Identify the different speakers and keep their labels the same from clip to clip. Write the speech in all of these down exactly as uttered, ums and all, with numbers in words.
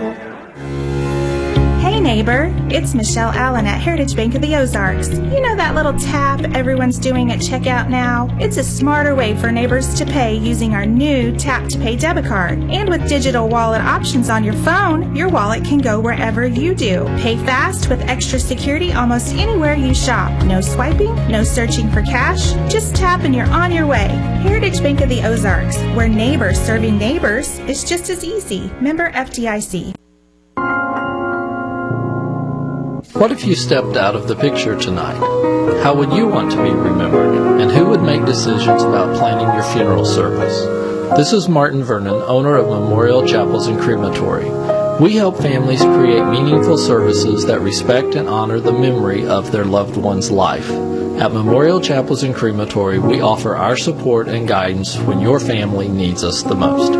Speaker 1: Hey neighbor, it's Michelle Allen at Heritage Bank of the Ozarks. You know that little tap everyone's doing at checkout now? It's a smarter way for neighbors to pay using our new Tap to Pay debit card. And with digital wallet options on your phone, your wallet can go wherever you do. Pay fast with extra security almost anywhere you shop. No swiping, no searching for cash. Just tap and you're on your way. Heritage Bank of the Ozarks, where neighbors serving neighbors is just as easy. Member F D I C.
Speaker 2: What if you stepped out of the picture tonight? How would you want to be remembered? And who would make decisions about planning your funeral service? This is Martin Vernon, owner of Memorial Chapels and Crematory. We help families create meaningful services that respect and honor the memory of their loved one's life. At Memorial Chapels and Crematory, we offer our support and guidance when your family needs us the most.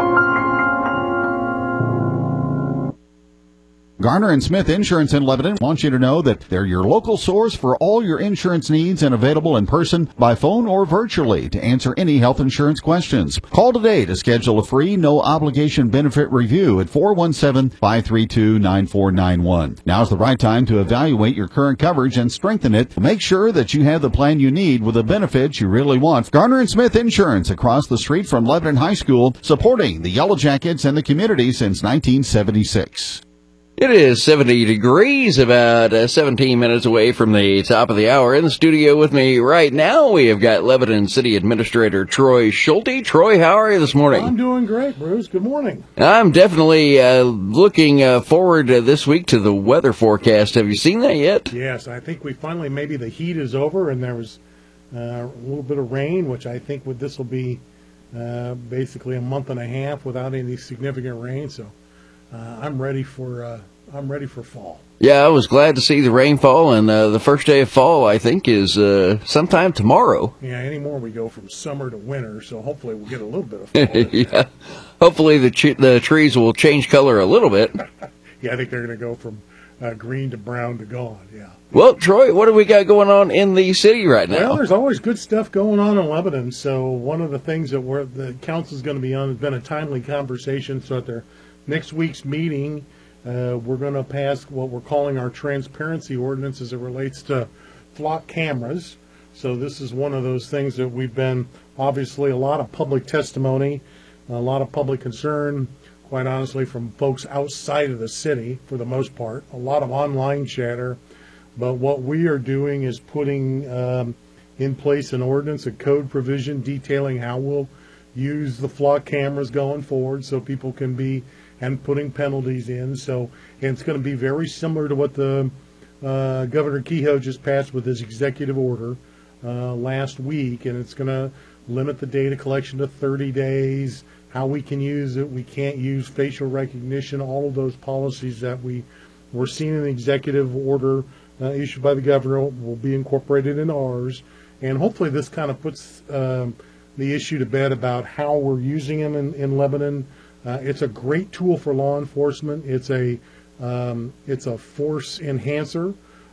Speaker 3: Garner and Smith Insurance in Lebanon wants you to know that they're your local source for all your insurance needs and available in person, by phone, or virtually to answer any health insurance questions. Call today to schedule a free, no-obligation benefit review at four one seven, five three two, nine four nine one. Now's the right time to evaluate your current coverage and strengthen it. Make sure that you have the plan you need with the benefits you really want. Garner and Smith Insurance, across the street from Lebanon High School, supporting the Yellow Jackets and the community since nineteen seventy-six.
Speaker 4: It is seventy degrees, about uh, seventeen minutes away from the top of the hour. In the studio with me right now, we have got Lebanon City Administrator Troy Schulte. Troy, how are you this morning?
Speaker 5: I'm doing great, Bruce. Good morning.
Speaker 4: I'm definitely uh, looking uh, forward uh, this week to the weather forecast. Have you seen that yet?
Speaker 5: Yes, I think we finally, maybe the heat is over, and there was uh, a little bit of rain, which I think with this will be uh, basically a month and a half without any significant rain, so Uh, I'm ready for uh, I'm ready for fall.
Speaker 4: Yeah, I was glad to see the rainfall, and uh, the first day of fall, I think, is uh, sometime tomorrow.
Speaker 5: Yeah, anymore we go from summer to winter, so hopefully we'll get a little bit of fall.
Speaker 4: Yeah, hopefully the ch- the trees will change color a little bit.
Speaker 5: Yeah, I think they're going to go from uh, green to brown to gone. Yeah.
Speaker 4: Well, Troy, what do we got going on in the city right now?
Speaker 5: Well, there's always good stuff going on in Lebanon. So one of the things that we're, the council's going to be on has been a timely conversation. So at their next week's meeting, uh, we're going to pass what we're calling our transparency ordinance as it relates to flock cameras. So this is one of those things that we've been, obviously, a lot of public testimony, a lot of public concern, quite honestly, from folks outside of the city, for the most part, a lot of online chatter. But what we are doing is putting um, in place an ordinance, a code provision detailing how we'll use the flock cameras going forward so people can be, and putting penalties in. So, and it's going to be very similar to what the uh, Governor Kehoe just passed with his executive order uh, last week, and it's going to limit the data collection to thirty days, how we can use it, we can't use facial recognition, all of those policies that we were seeing in the executive order uh, issued by the governor will be incorporated in ours. And hopefully this kind of puts um, the issue to bed about how we're using them in, in Lebanon. Uh, it's a great tool for law enforcement. It's a um, it's a force enhancer,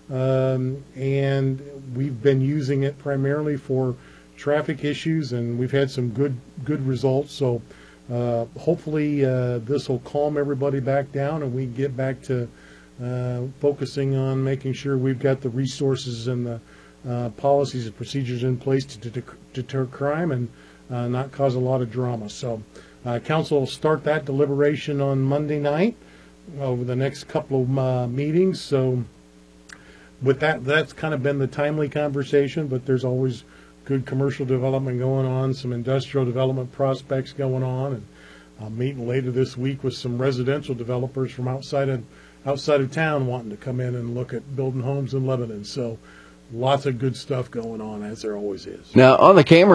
Speaker 5: um, and we've been using it primarily for traffic issues, and we've had some good good results. So uh, hopefully uh, this will calm everybody back down, and we get back to uh, focusing on making sure we've got the resources and the uh, policies and procedures in place to deter, deter crime and uh, not cause a lot of drama. So. Uh, council will start that deliberation on Monday night over the next couple of uh, meetings. So with that, that's kind of been the timely conversation, but there's always good commercial development going on, some industrial development prospects going on, and I'm meeting later this week with some residential developers from outside of outside of town wanting to come in and look at building homes in Lebanon. So lots of good stuff going on, as there always is.
Speaker 4: Now, on the camera